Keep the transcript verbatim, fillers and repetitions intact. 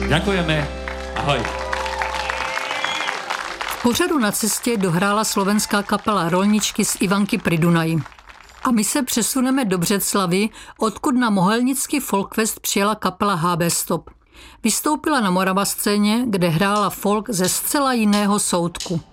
Ďakujeme. Ahoj. V pořadu Na cestě dohrála slovenská kapela Rolničky z Ivanky pri Dunaji. A my se přesuneme do Břeclavy, odkud na Mohelnický Folkfest přijela kapela há bé Stop. Vystoupila na Moravascéně, kde hrála folk ze zcela jiného soudku.